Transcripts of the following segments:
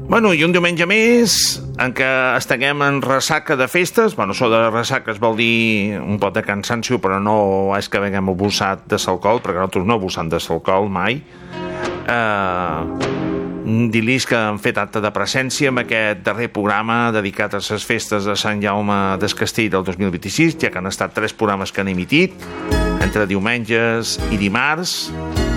Bueno, i un diumenge més en què estiguem en ressaca de festes. Bueno, això de ressaca es vol dir un pot de cansancio, però no és que haguem abusat de l'alcohol, perquè nosaltres no abusem de l'alcohol mai. Dir-los que han fet acte de presència amb aquest darrer programa dedicat a les festes de Sant Jaume des Castell del 2026, ja que han estat 3 programes que han emitit, entre diumenges i dimarts.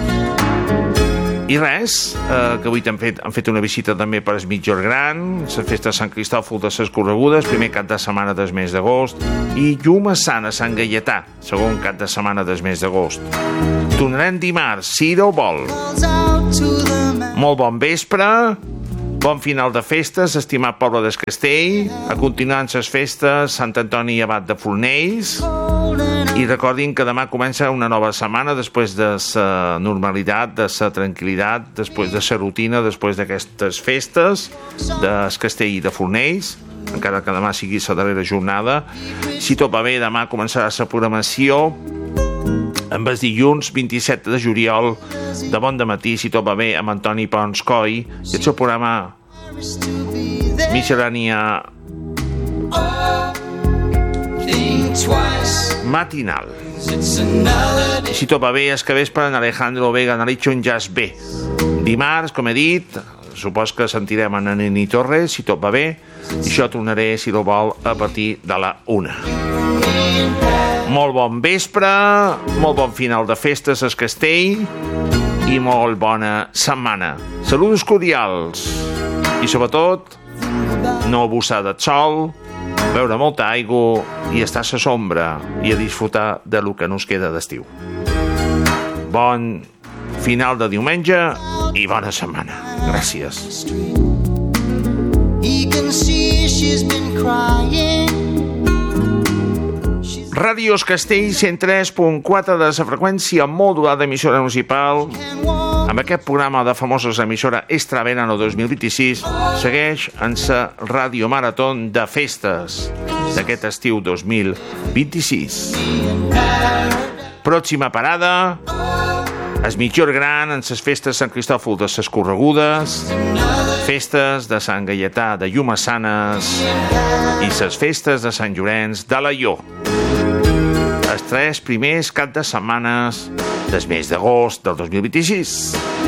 I res, que avui han fet una visita també per el Mitjor Gran, la festa de Sant Cristòfol de les Corregudes, primer cap de setmana del mes d'agost, i Lluma Sana, Sant Gaietà, segon cap de setmana del mes d'agost. Tornarem dimarts, si Déu vol. Molt bon vespre, bon final de festes, estimat poble del Castell, a continuar amb les festes Sant Antoni i Abat de Fornells, i recordin que demà comença una nova setmana després de la normalitat, de la tranquil·litat, després de la rutina, després d'aquestes festes del Castell i de Fornells, encara que demà sigui la darrera jornada. Si tot va bé, demà començarà la programació amb el dilluns 27 de juliol de bon dematí, si tot va bé, amb Antoni Pons Coi, i el seu programa Miscelània matinal. I si tot va bé, és que vespre en Alejandro Vega analitza un jazz bé. Dimarts, com he dit, supos que sentirem en Nini Torres, si tot va bé, i això tornaré, si no vol, a partir de la 1. Molt bon vespre, molt bon final de festes al Castell i molt bona setmana. Saludos cordials i sobretot no abusar del sol, beure molta aigua i estar a la sombra i a disfrutar de lo que nos queda d'estiu. Bon final de diumenge i bona setmana. Gràcies. Ràdios Castell 103.4 de la freqüència modulada d'emissora municipal. Amb aquest programa de famosos emissora Extra Verano 2026 segueix en la ràdio maratón de festes d'aquest estiu 2026. Pròxima parada, el Mitjor Gran en les festes de Sant Cristòfol de les Corregudes, festes de Sant Gaietà de Llumassanes i les festes de Sant Llorenç de Laió. Els 3 primers cap de setmanes del mes d'agost del 2026.